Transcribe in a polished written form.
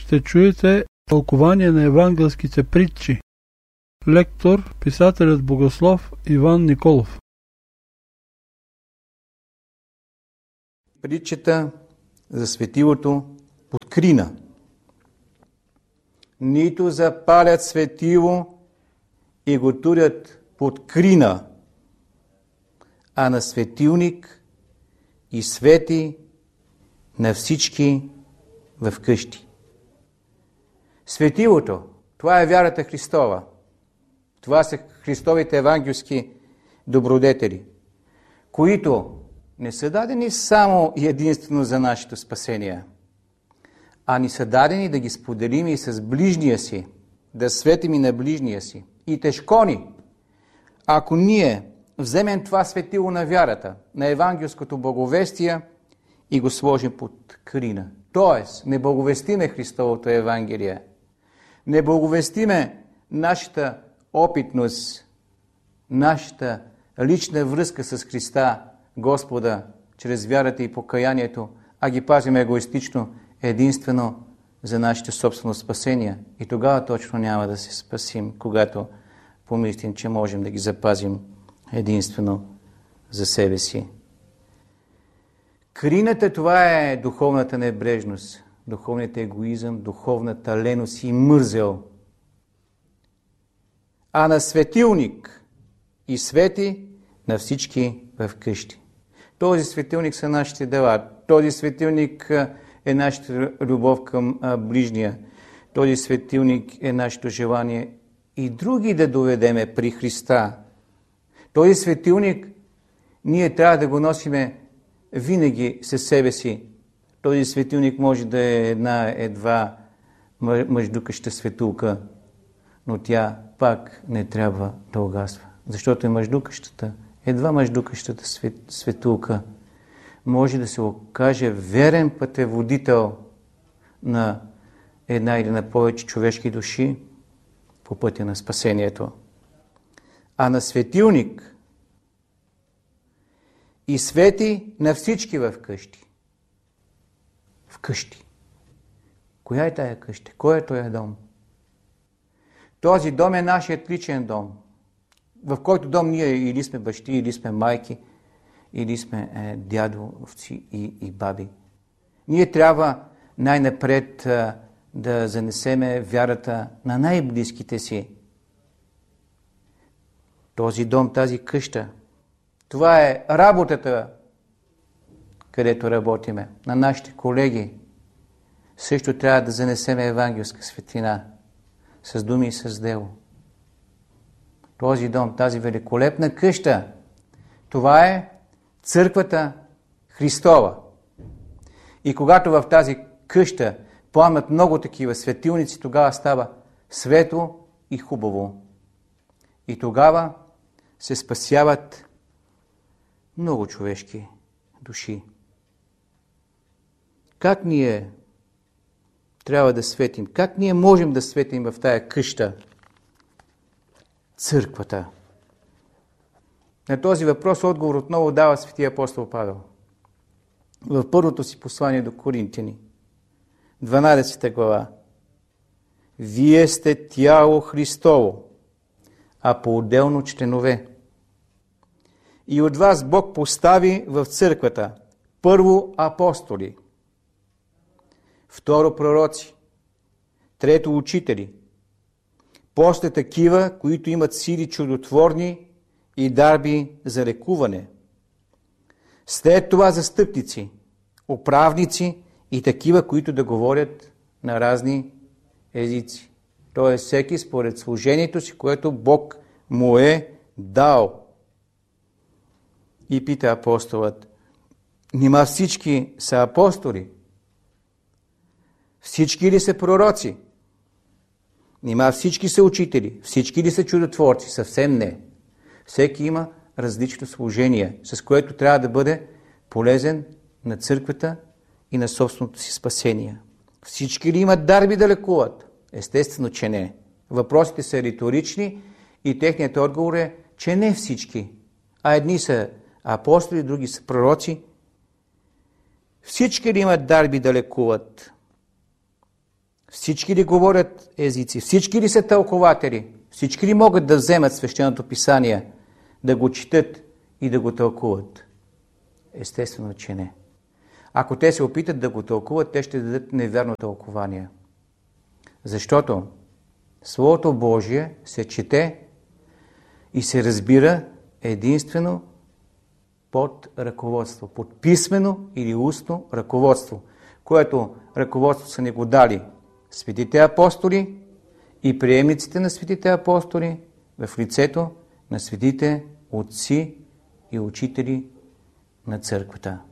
ще чуете тълкование на евангелските притчи. Лектор, писателят богослов Иван Николов. Притчата за светилото под крина. Нито запалят светило и го турят под крина, а на светилник и свети на всички в къщи. Светилото, това е вярата Христова. Това са Христовите евангелски добродетели, които не са дадени само и единствено за нашето спасение, а ни са дадени да ги споделим и с ближния си, да светим и на ближния си. И тежко ни, ако ние вземем това светило на вярата, на евангелското благовестие и го сложим под крина. Тоест, не благовестиме Христовото Евангелие, не благовестиме нашата опитност, нашата лична връзка с Христа, Господа, чрез вярата и покаянието, а ги пазим егоистично, единствено за нашето собствено спасение. И тогава точно няма да се спасим, когато помислим, че можем да ги запазим единствено за себе си. Крината, това е духовната небрежност, духовният егоизъм, духовната леност и мързел. А на светилник и свети на всички в къщи. Този светилник са нашите дела. Този светилник е нашата любов към ближния. Този светилник е нашето желание и други да доведеме при Христа. Този светилник ние трябва да го носиме винаги със себе си. Този светилник може да е една едва мъждукаща светулка, но тя пак не трябва да угасва. Защото е мъждукащата, едва мъждукащата светулка може да се окаже верен пътеводител на една или на повече човешки души по пътя на спасението. А на светилник и свети на всички в къщи. В къщи. Коя е тая къща? Кой е този дом? Този дом е нашият личен дом, в който дом ние или сме бащи, или сме майки, или сме дядовци и баби. Ние трябва най-напред да занесеме вярата на най-близките си. Този дом, тази къща, това е работата, където работиме. На нашите колеги също трябва да занесеме евангелска светлина с думи и с дело. Този дом, тази великолепна къща, това е църквата Христова. И когато в тази къща пламнат много такива светилници, тогава става светло и хубаво. И тогава се спасяват много човешки души. Как ние трябва да светим? Как ние можем да светим в тая къща? Църквата. На този въпрос отговор отново дава светия апостол Павел. В първото си послание до Коринтяни, 12 глава. Вие сте тяло Христово, а по-отделно членове. И от вас Бог постави в църквата първо апостоли, второ пророци, трето учители, после такива, които имат сили чудотворни и дарби за лекуване. След това застъпници, управници и такива, които да говорят на разни езици. Тоест всеки според служението си, което Бог му е дал. И пита апостолът, нима всички са апостоли? Всички ли са пророци? Нима всички са учители? Всички ли са чудотворци? Съвсем не. Всеки има различно служение, с което трябва да бъде полезен на църквата и на собственото си спасение. Всички ли имат дарби да лекуват? Естествено, че не. Въпросите са риторични и техният отговор е, че не всички. А едни са апостоли, други са пророци. Всички ли имат дарби да лекуват? Всички ли говорят езици? Всички ли са тълкователи? Всички ли могат да вземат свещеното писание, да го четат и да го тълкуват? Естествено, че не. Ако те се опитат да го тълкуват, те ще дадат невярно тълкование. Защото Словото Божие се чете и се разбира единствено под ръководство, под писмено или устно ръководство, което ръководство са ни го дали светите апостоли и приемниците на светите апостоли в лицето на светите отци и учители на църквата.